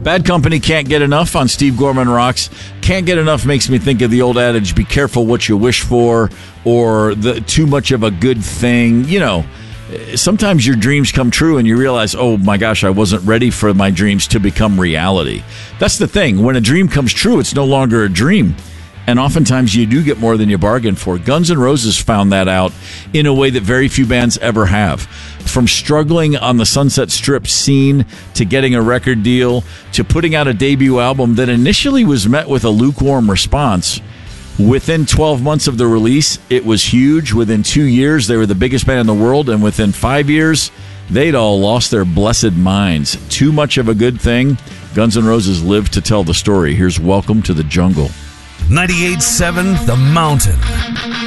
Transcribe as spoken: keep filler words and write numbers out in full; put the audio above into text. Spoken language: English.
Bad Company, Can't Get Enough on Steve Gorman Rocks. Can't Get Enough makes me think of the old adage, be careful what you wish for, or the too much of a good thing. You know, sometimes your dreams come true and you realize, oh my gosh, I wasn't ready for my dreams to become reality. That's the thing. When a dream comes true, it's no longer a dream. And oftentimes you do get more than you bargained for. Guns N' Roses found that out in a way that very few bands ever have. From struggling on the Sunset Strip scene to getting a record deal to putting out a debut album that initially was met with a lukewarm response. Within twelve months of the release, it was huge. Within two years, they were the biggest band in the world. And within five years, they'd all lost their blessed minds. Too much of a good thing. Guns N' Roses lived to tell the story. Here's Welcome to the Jungle. ninety-eight point seven The Mountain.